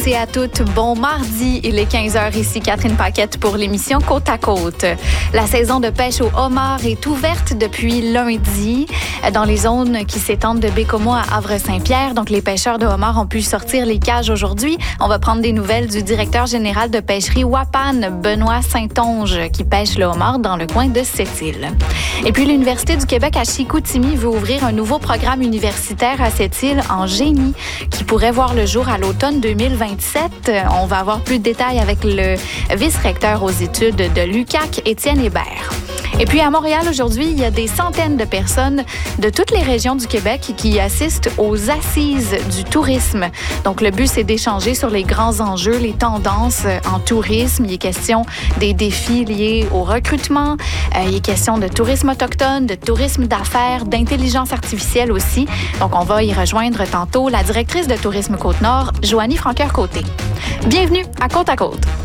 C'est à toutes. Bon mardi, il est 15h ici, Catherine Paquette pour l'émission Côte à Côte. La saison de pêche au homard est ouverte depuis lundi dans les zones qui s'étendent de Bécomo à Havre-Saint-Pierre. Donc, les pêcheurs de homard ont pu sortir les cages aujourd'hui. On va prendre des nouvelles du directeur général de pêcherie Wapan, Benoît Saint-Onge, qui pêche le homard dans le coin de Sept-Îles. Et puis, l'Université du Québec à Chicoutimi veut ouvrir un nouveau programme universitaire à Sept-Îles en génie qui pourrait voir le jour à l'automne 2027. On va avoir plus de détails avec le vice-recteur aux études de l'UQAC, Étienne Hébert. Et puis à Montréal, aujourd'hui, il y a des centaines de personnes de toutes les régions du Québec qui assistent aux assises du tourisme. Donc, le but, c'est d'échanger sur les grands enjeux, les tendances en tourisme. Il est question des défis liés au recrutement. Il est question de tourisme autochtone, de tourisme d'affaires, d'intelligence artificielle aussi. Donc, on va y rejoindre tantôt la directrice de Tourisme Côte-Nord, Joanie Franqueur-Côté. Bienvenue à Côte à Côte.